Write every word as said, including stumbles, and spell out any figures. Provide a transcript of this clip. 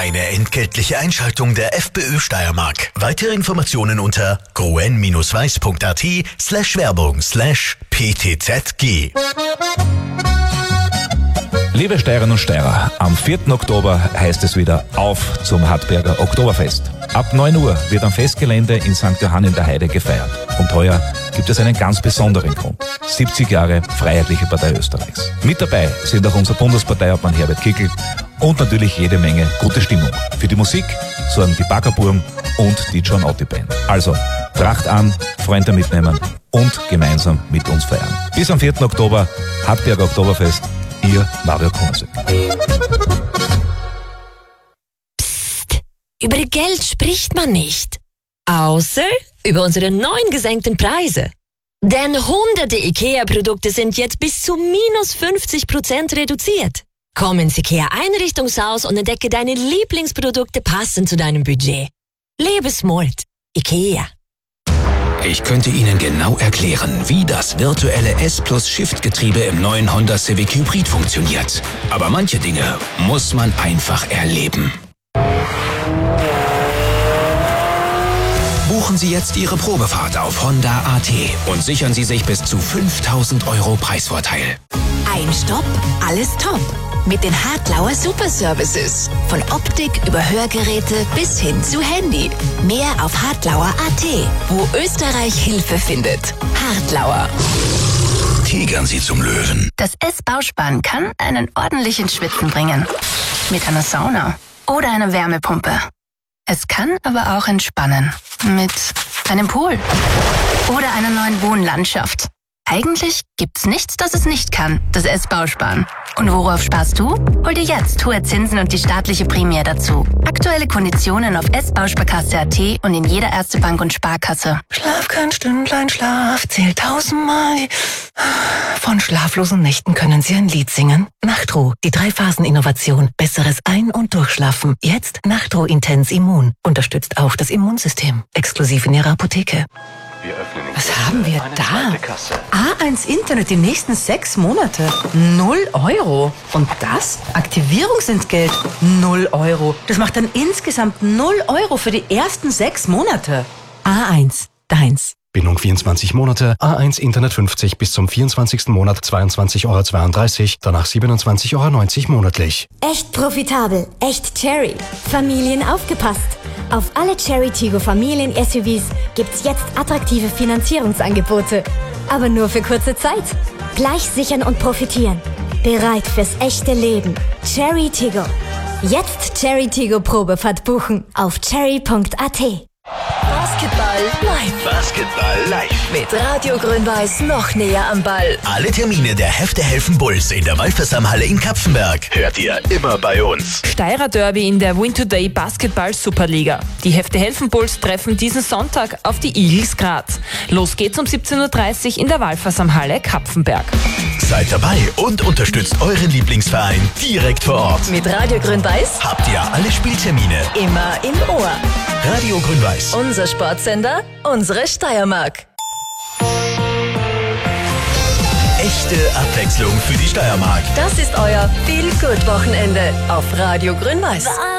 Eine entgeltliche Einschaltung der FPÖ Steiermark. Weitere Informationen unter groen-weiß.at slash Werbung slash ptzg. Liebe Steirerinnen und Steirer, am vierten Oktober heißt es wieder auf zum Hartberger Oktoberfest. Ab neun Uhr wird am Festgelände in Sankt Johann in der Heide gefeiert. Und heuer gibt es einen ganz besonderen Grund. siebzig Jahre Freiheitliche Partei Österreichs. Mit dabei sind auch unser Bundesparteiobmann Herbert Kickl und natürlich jede Menge gute Stimmung. Für die Musik sorgen die Baggerburm und die John Otti Band. Also, Tracht an, Freunde mitnehmen und gemeinsam mit uns feiern. Bis am vierten Oktober, Hartberger Oktoberfest. Ihr Mario Konasek. Psst, über Geld spricht man nicht. Außer über unsere neuen gesenkten Preise. Denn hunderte IKEA-Produkte sind jetzt bis zu minus fünfzig Prozent reduziert. Komm ins IKEA-Einrichtungshaus und entdecke deine Lieblingsprodukte passend zu deinem Budget. Lebe smart. IKEA. Ich könnte Ihnen genau erklären, wie das virtuelle S-Plus-Shift-Getriebe im neuen Honda Civic Hybrid funktioniert. Aber manche Dinge muss man einfach erleben. Buchen Sie jetzt Ihre Probefahrt auf Honda punkt a t und sichern Sie sich bis zu fünftausend Euro Preisvorteil. Ein Stopp, alles top. Mit den Hartlauer Super Services. Von Optik über Hörgeräte bis hin zu Handy. Mehr auf hartlauer punkt a t, wo Österreich Hilfe findet. Hartlauer. Tigern Sie zum Löwen. Das S-Bauspann kann einen ordentlichen Schwitzen bringen. Mit einer Sauna oder einer Wärmepumpe. Es kann aber auch entspannen. Mit einem Pool oder einer neuen Wohnlandschaft. Eigentlich gibt's nichts, das es nicht kann, das S-Bauspann. Und worauf sparst du? Hol dir jetzt hohe Zinsen und die staatliche Prämie dazu. Aktuelle Konditionen auf s bausparkasse punkt a t und in jeder Erste Bank und Sparkasse. Schlaf kein Stündlein Schlaf, zähl tausendmal. Von schlaflosen Nächten können Sie ein Lied singen. Nachtruh, die Drei-Phasen-Innovation. Besseres Ein- und Durchschlafen. Jetzt Nachtruh Intens Immun. Unterstützt auch das Immunsystem. Exklusiv in Ihrer Apotheke. Was haben wir da? A eins Internet die nächsten sechs Monate. Null Euro. Und das? Aktivierungsentgelt. Null Euro. Das macht dann insgesamt null Euro für die ersten sechs Monate. A eins. Deins. Bindung vierundzwanzig Monate, A eins Internet fünfzig bis zum vierundzwanzigsten Monat zweiundzwanzig Euro zweiunddreißig, danach siebenundzwanzig Euro neunzig monatlich. Echt profitabel, echt Cherry. Familien aufgepasst. Auf alle Cherry Tiggo Familien-S U Vs gibt's jetzt attraktive Finanzierungsangebote. Aber nur für kurze Zeit. Gleich sichern und profitieren. Bereit fürs echte Leben. Cherry Tiggo. Jetzt Cherry Tiggo Probefahrt buchen auf cherry punkt a t. Basketball live. Basketball live. Mit Radio Grün-Weiß noch näher am Ball. Alle Termine der Hefte helfen Bulls in der Waldversammhalle in Kapfenberg hört ihr immer bei uns. Steirer Derby in der Win Today Basketball Superliga. Die Hefte helfen Bulls treffen diesen Sonntag auf die Eagles Graz. Los geht's um siebzehn Uhr dreißig in der Waldversammhalle Kapfenberg. Seid dabei und unterstützt euren Lieblingsverein direkt vor Ort. Mit Radio Grün-Weiß habt ihr alle Spieltermine immer im Ohr. Radio Grün-Weiß. Unser Sportsender, unsere Steiermark. Echte Abwechslung für die Steiermark. Das ist euer Feel-Good-Wochenende auf Radio Grün-Weiß.